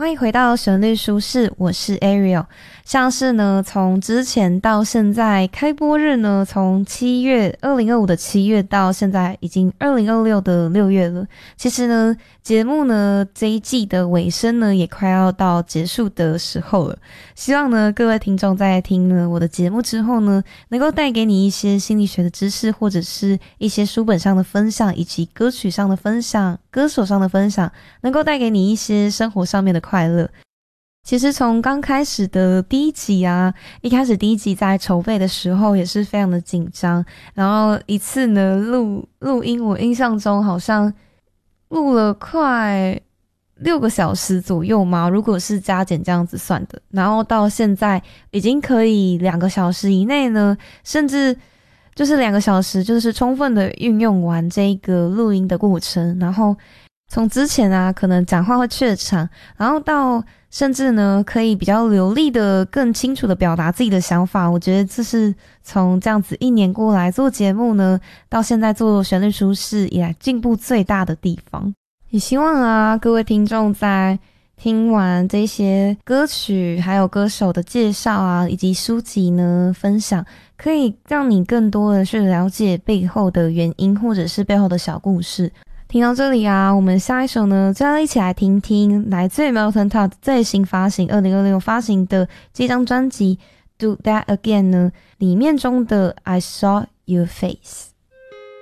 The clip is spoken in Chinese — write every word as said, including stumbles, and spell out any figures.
欢迎回到旋律舒适，我是 Ariel。像是呢，从之前到现在开播日呢，从七月二零二五的七月到现在已经二零二六的六月了。其实呢，节目呢这一季的尾声呢，也快要到结束的时候了。希望呢，各位听众在听了我的节目之后呢，能够带给你一些心理学的知识，或者是一些书本上的分享，以及歌曲上的分享、歌手上的分享，能够带给你一些生活上面的快乐。其实从刚开始的第一集啊，一开始第一集在筹备的时候也是非常的紧张，然后一次呢录录音，我印象中好像录了快六个小时左右嘛，如果是加减这样子算的，然后到现在已经可以两个小时以内呢，甚至就是两个小时就是充分的运用完这个录音的过程，然后从之前啊可能讲话会怯场，然后到甚至呢可以比较流利的更清楚的表达自己的想法，我觉得这是从这样子一年过来做节目呢到现在做旋律舒适以来进步最大的地方。也希望啊各位听众在听完这些歌曲还有歌手的介绍啊以及书籍呢分享，可以让你更多的去了解背后的原因或者是背后的小故事。听到这里啊，我们下一首呢就要一起来听听来自 Melton Todd 最新发行二零二六发行的这张专辑 Do That Again 呢里面中的 I Saw Your Face。